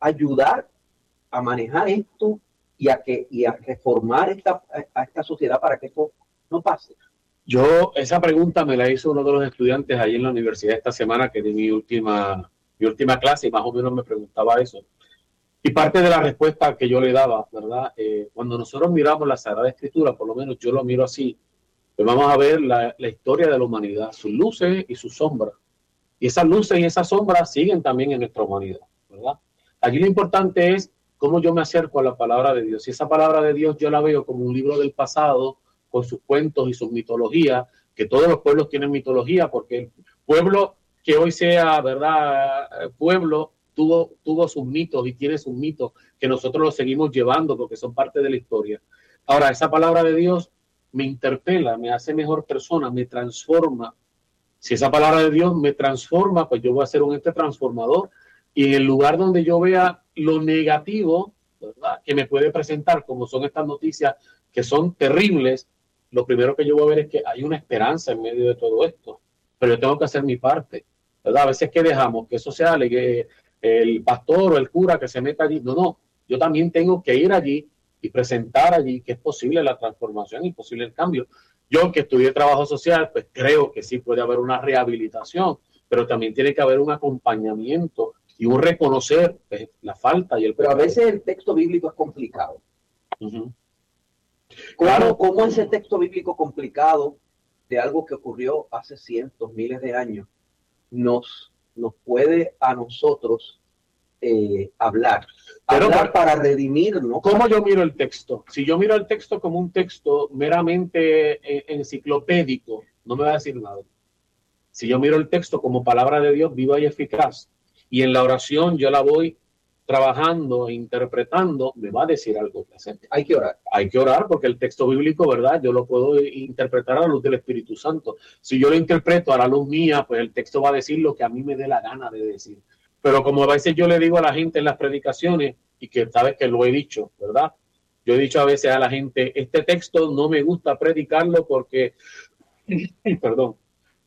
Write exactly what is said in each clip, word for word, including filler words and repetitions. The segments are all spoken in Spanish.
ayudar a manejar esto y a que y a reformar esta, a esta sociedad para que esto no pase? Yo, esa pregunta me la hizo uno de los estudiantes ahí en la universidad esta semana, que di mi última, mi última clase, y más o menos me preguntaba eso. Y parte de la respuesta que yo le daba, ¿verdad? Eh, cuando nosotros miramos la Sagrada Escritura, por lo menos yo lo miro así, pues vamos a ver la, la historia de la humanidad, sus luces y sus sombras. Y esas luces y esas sombras siguen también en nuestra humanidad, ¿verdad? Aquí lo importante es cómo yo me acerco a la palabra de Dios. Y esa palabra de Dios yo la veo como un libro del pasado, con sus cuentos y sus mitologías, que todos los pueblos tienen mitología, porque el pueblo que hoy sea, ¿verdad? Pueblo tuvo, tuvo sus mitos y tiene sus mitos que nosotros los seguimos llevando porque son parte de la historia. Ahora, esa palabra de Dios me interpela, me hace mejor persona, me transforma. Si esa palabra de Dios me transforma, pues yo voy a ser un ente transformador. Y en el lugar donde yo vea lo negativo, ¿verdad?, que me puede presentar, como son estas noticias que son terribles, lo primero que yo voy a ver es que hay una esperanza en medio de todo esto. Pero yo tengo que hacer mi parte, ¿verdad? A veces que dejamos que eso sea que el pastor o el cura que se meta allí. No, no. Yo también tengo que ir allí y presentar allí que es posible la transformación y posible el cambio. Yo, que estudié trabajo social, pues creo que sí puede haber una rehabilitación, pero también tiene que haber un acompañamiento y un reconocer, pues, la falta y el Pero a veces el texto bíblico es complicado. Uh-huh. ¿Cómo, Claro. ¿Cómo ese texto bíblico complicado de algo que ocurrió hace cientos, miles de años nos, nos puede a nosotros eh, hablar? Pero hablar para redimirnos? ¿Cómo yo miro el texto? Si yo miro el texto como un texto meramente eh, enciclopédico, no me va a decir nada. Si yo miro el texto como palabra de Dios viva y eficaz, y en la oración yo la voy trabajando e interpretando, me va a decir algo presente. Hay que orar. Hay que orar porque el texto bíblico, ¿verdad? Yo lo puedo interpretar a la luz del Espíritu Santo. Si yo lo interpreto a la luz mía, pues el texto va a decir lo que a mí me dé la gana de decir. Pero como a veces yo le digo a la gente en las predicaciones, y que sabes que lo he dicho, ¿verdad? Yo he dicho a veces a la gente, este texto no me gusta predicarlo porque, perdón,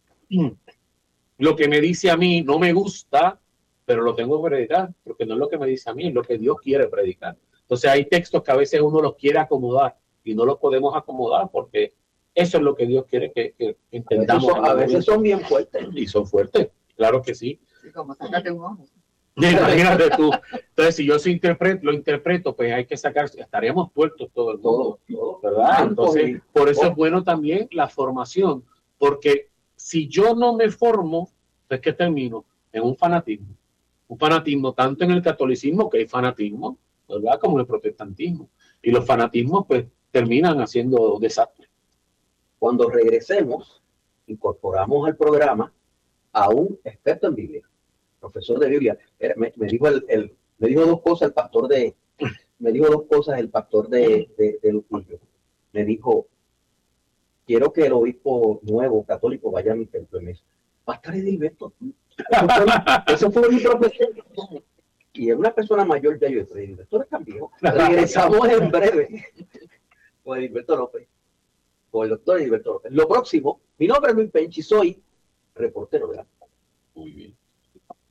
lo que me dice a mí no me gusta, pero lo tengo que predicar, porque no es lo que me dice a mí, es lo que Dios quiere predicar. Entonces hay textos que a veces uno los quiere acomodar y no los podemos acomodar porque eso es lo que Dios quiere que, que entendamos. A veces, son, a veces son bien fuertes. Y son fuertes, claro que sí. Y como sácate un ojo. Imagínate tú. Entonces, si yo sí interpreto, lo interpreto, pues hay que sacar, estaríamos puestos todo el mundo, todo, ¿verdad? Entonces, por eso es bueno también la formación, porque si yo no me formo, pues ¿qué termino? En un fanatismo. Un fanatismo tanto en el catolicismo, que hay fanatismo, ¿verdad?, como en el protestantismo. Y los fanatismos, pues, terminan haciendo desastres. Cuando regresemos, incorporamos al programa a un experto en Biblia, profesor de Biblia. Me, me dijo el, el, me dijo dos cosas el pastor de, me dijo dos cosas el pastor de, de, de Luquillo. Me dijo, quiero que el obispo nuevo católico vaya a mi templo. Y me dice, Pastor Edilberto, eso fue, eso fue mi profesor. Y es una persona mayor ya, yo dije, Edilberto es tan viejo. Regresamos en breve con Edilberto López, con el doctor Edilberto López. Lo próximo, mi nombre es Luis Penchi, soy reportero de la... Muy bien.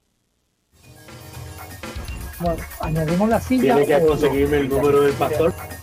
Bueno, añadimos la silla. Tiene que conseguirme el número del pastor.